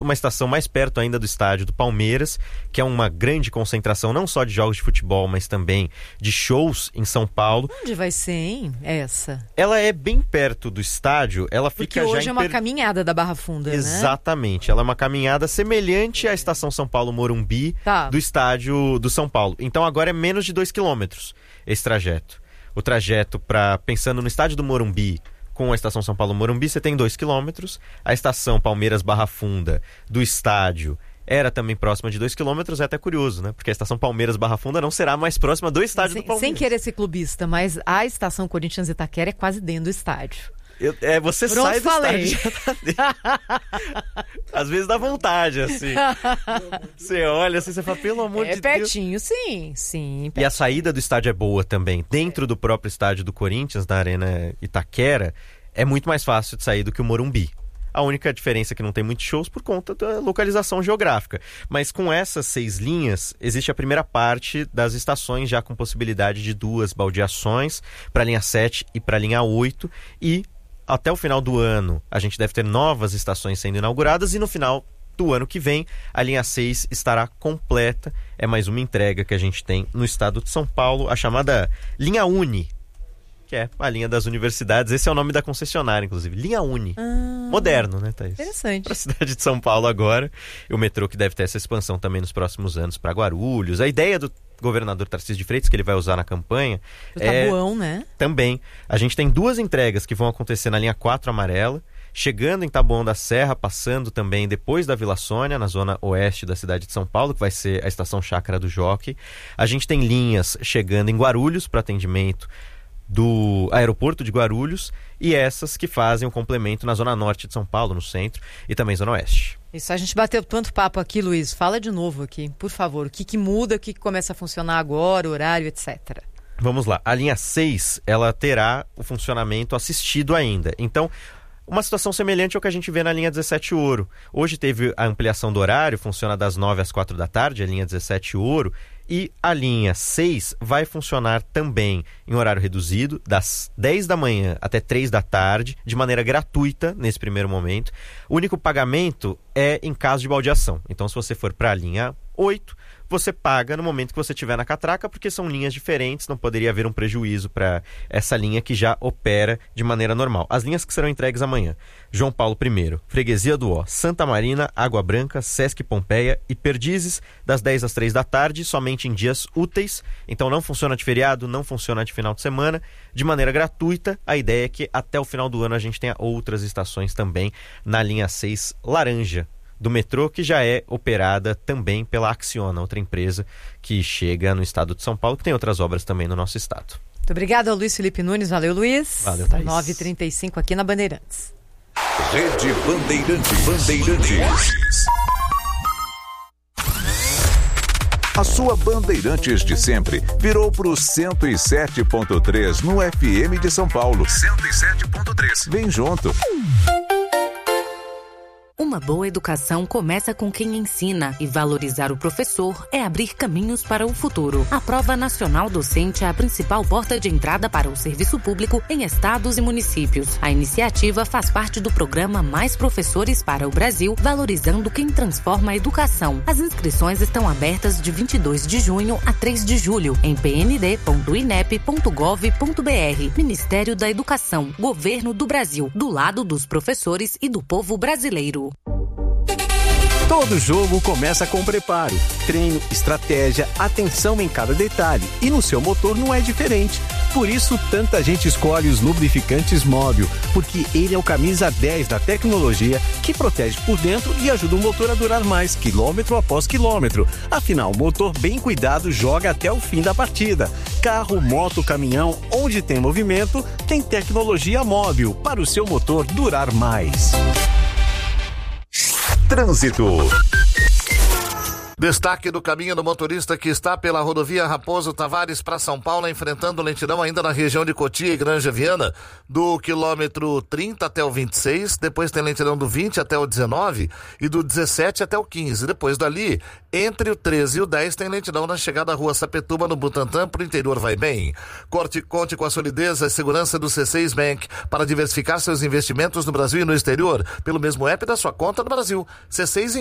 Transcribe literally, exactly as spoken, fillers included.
uma estação mais perto ainda do estádio do Palmeiras, que é uma grande concentração não só de jogos de futebol, mas também de shows em São Paulo. Onde vai ser, hein, essa? Ela é bem perto do estádio, ela Porque fica já... hoje é uma per... caminhada da Barra Funda, né? Exatamente, ela é uma caminhada semelhante à estação São Paulo Morumbi tá. do estádio do São Paulo. Então agora é menos de dois quilômetros esse trajeto. O trajeto para, pensando no estádio do Morumbi, com a estação São Paulo Morumbi, você tem dois quilômetros. A estação Palmeiras Barra Funda do estádio era também próxima de dois quilômetros. É até curioso, né? Porque a estação Palmeiras Barra Funda não será mais próxima do estádio sem, do Palmeiras. Sem querer ser clubista, mas a estação Corinthians Itaquera é quase dentro do estádio. Eu, é, você Pronto, sai do falei. estádio. Às vezes dá vontade, assim. Você olha assim, você fala, pelo amor é de pertinho, Deus. sim, sim. Pertinho. E a saída do estádio é boa também. Dentro do próprio estádio do Corinthians, na Arena Itaquera, é muito mais fácil de sair do que o Morumbi. A única diferença é que não tem muitos shows por conta da localização geográfica. Mas com essas seis linhas, existe a primeira parte das estações já com possibilidade de duas baldeações para a linha sete e para a linha oito. E até o final do ano, a gente deve ter novas estações sendo inauguradas e no final do ano que vem, a linha seis estará completa. É mais uma entrega que a gente tem no estado de São Paulo, a chamada linha Uni, que é a linha das universidades. Esse é o nome da concessionária, inclusive. Linha Uni. Ah, moderno, né, Thaís? Interessante. Para a cidade de São Paulo agora. E o metrô que deve ter essa expansão também nos próximos anos para Guarulhos. A ideia do governador Tarcísio de Freitas, que ele vai usar na campanha... Do é... Tabuão, né? Também. A gente tem duas entregas que vão acontecer na linha quatro amarela, chegando em Taboão da Serra, passando também depois da Vila Sônia, na zona oeste da cidade de São Paulo, que vai ser a estação Chácara do Jockey. A gente tem linhas chegando em Guarulhos para atendimento do aeroporto de Guarulhos e essas que fazem o complemento na zona norte de São Paulo, no centro, e também zona oeste. Isso, a gente bateu tanto papo aqui, Luiz. Fala de novo aqui, por favor. O que, que muda, o que, que começa a funcionar agora, horário, etcétera. Vamos lá. A linha seis, ela terá o funcionamento assistido ainda. Então, uma situação semelhante ao que a gente vê na linha dezessete Ouro. Hoje teve a ampliação do horário, funciona das nove às quatro da tarde, a linha dezessete Ouro. E a linha seis vai funcionar também em horário reduzido, das dez da manhã até três da tarde, de maneira gratuita nesse primeiro momento. O único pagamento é em caso de baldeação. Então, se você for para a linha oito, você paga no momento que você estiver na catraca, porque são linhas diferentes, não poderia haver um prejuízo para essa linha que já opera de maneira normal. As linhas que serão entregues amanhã: João Paulo I, Freguesia do Ó, Santa Marina, Água Branca, Sesc Pompeia e Perdizes, das dez às três da tarde, somente em dias úteis. Então não funciona de feriado, não funciona de final de semana, de maneira gratuita. A ideia é que até o final do ano a gente tenha outras estações também na linha seis laranja do metrô, que já é operada também pela Acciona, outra empresa que chega no estado de São Paulo, que tem outras obras também no nosso estado. Muito obrigada ao Luiz Felipe Nunes. Valeu, Luiz. Valeu, Thaís. nove e trinta e cinco aqui na Bandeirantes. Rede Bandeirantes. Bandeirantes. A sua Bandeirantes de sempre virou pro cento e sete ponto três no F M de São Paulo. cento e sete ponto três. Vem junto. Uma boa educação começa com quem ensina, e valorizar o professor é abrir caminhos para o futuro. A Prova Nacional Docente é a principal porta de entrada para o serviço público em estados e municípios. A iniciativa faz parte do programa Mais Professores para o Brasil, valorizando quem transforma a educação. As inscrições estão abertas de vinte e dois de junho a três de julho em p n d ponto i n e p ponto gov ponto b r. Ministério da Educação, Governo do Brasil, do lado dos professores e do povo brasileiro. Todo jogo começa com preparo, treino, estratégia, atenção em cada detalhe. E no seu motor não é diferente. Por isso, tanta gente escolhe os lubrificantes Móbil, porque ele é o camisa dez da tecnologia que protege por dentro e ajuda o motor a durar mais, quilômetro após quilômetro. Afinal, o motor bem cuidado joga até o fim da partida. Carro, moto, caminhão, onde tem movimento, tem tecnologia Móbil para o seu motor durar mais. Trânsito. Destaque do caminho do motorista que está pela rodovia Raposo Tavares para São Paulo, enfrentando lentidão ainda na região de Cotia e Granja Viana, do quilômetro trinta até o vinte e seis, depois tem lentidão do vinte até o dezenove e do dezessete até o quinze. Depois dali, entre o treze e o dez, tem lentidão na chegada à rua Sapetuba, no Butantã, para o interior vai bem. Corte, conte com a solidez e segurança do C seis Bank para diversificar seus investimentos no Brasil e no exterior, pelo mesmo app da sua conta no Brasil. C seis